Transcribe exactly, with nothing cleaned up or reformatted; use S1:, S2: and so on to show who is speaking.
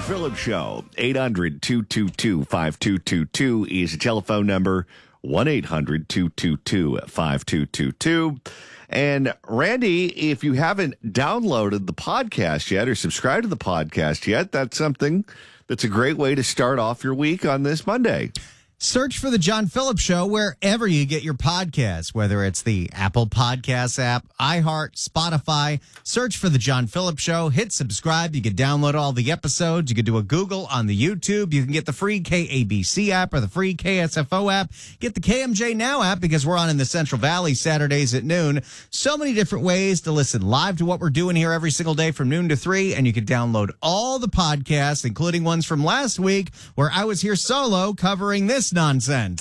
S1: Phillips Show. eight hundred, two two two, five two two two is the telephone number. one eight hundred, two two two, five two two two. And Randy, if you haven't downloaded the podcast yet or subscribed to the podcast yet, that's something that's a great way to start off your week on this Monday.
S2: Search for The John Phillips Show wherever you get your podcasts, whether it's the Apple Podcasts app, iHeart, Spotify. Search for The John Phillips Show. Hit subscribe. You can download all the episodes. You can do a Google on the YouTube. You can get the free K A B C app or the free K S F O app. Get the K M J Now app because we're on in the Central Valley Saturdays at noon. So many different ways to listen live to what we're doing here every single day from noon to three. And you can download all the podcasts, including ones from last week where I was here solo covering this nonsense.